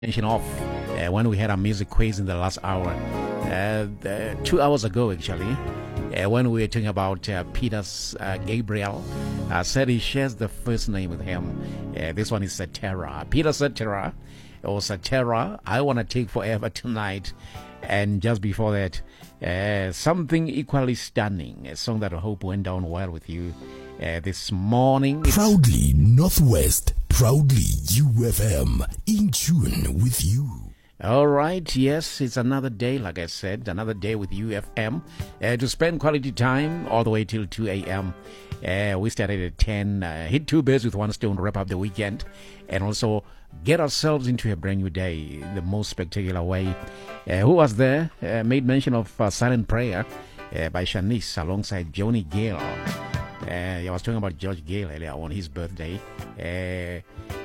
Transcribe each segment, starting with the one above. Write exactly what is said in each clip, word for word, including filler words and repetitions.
Mention of uh, when we had our music quiz in the last hour, uh, the, two hours ago actually, uh, when we were talking about uh, Peter's uh, Gabriel, uh, said he shares the first name with him. Uh, this one is Satera. Peter Satera, or Satera, I want to take forever tonight. And just before that, uh, something equally stunning, a song that I hope went down well with you uh, this morning. It's Proudly Northwest, proudly U F M, in tune with you. all right, yes, it's another day, like I said, another day with U F M uh, to spend quality time all the way till two a.m. Uh, we started at ten, uh, hit two birds with one stone, wrap up the weekend, and also get ourselves into a brand new day in the most spectacular way. Uh, who was there? Uh, made mention of uh, Silent Prayer uh, by Shanice alongside Joni Gale. Uh, I was talking about George Gale earlier on his birthday. Uh,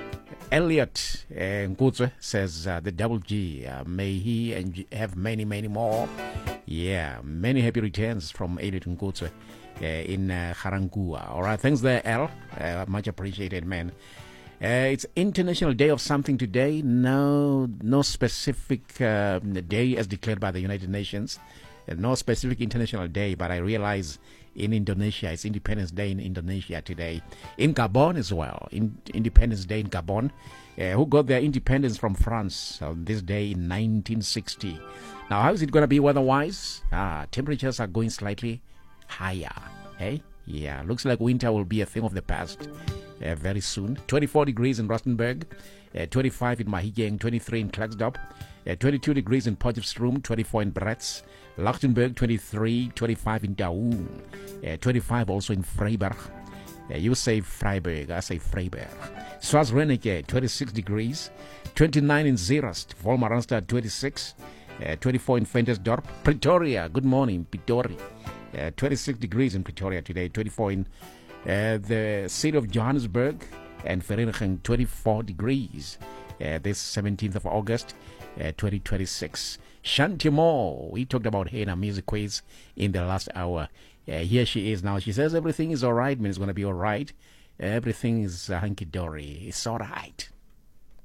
Elliot uh, Nkutwe says uh, the double G, uh, may he and have many, many more. Yeah, many happy returns from Elliot Nkutwe uh, in uh, Harangua. All right, thanks there, El. Uh, much appreciated, man. Uh, it's International Day of something today. No, no specific uh, day as declared by the United Nations. Uh, no specific international day, but I realize in Indonesia, it's Independence Day in Indonesia today. In Gabon as well, in Independence Day in Gabon, uh, who got their independence from France on this day in nineteen sixty. Now, how is it going to be weather-wise? Ah, temperatures are going slightly higher. Hey, yeah, looks like winter will be a thing of the past uh, very soon. twenty-four degrees in Rustenburg, uh, twenty-five in Mahigeng, twenty-three in Klerksdorp, uh, twenty-two degrees in Potchefstroom, twenty-four in Bretz, Lichtenburg twenty-three, twenty-five in Daun, uh, twenty-five also in Freiberg. Uh, you say Freiburg, I say Freiberg. Schwarzreneke, twenty-six degrees, twenty-nine in Zeerust, Volmaranstad twenty-six, uh, twenty-four in Ventersdorp, Pretoria, good morning, Pretoria. Uh, twenty-six degrees in Pretoria today, twenty-four in uh, the city of Johannesburg, and Vereeniging, twenty-four degrees. Uh, this seventeenth of August, uh, twenty twenty-six. Shanti Moore, we talked about her in our music quiz in the last hour. Uh, here she is now. She says everything is all right, means it's going to be all right. Everything is uh, hunky-dory. It's all right.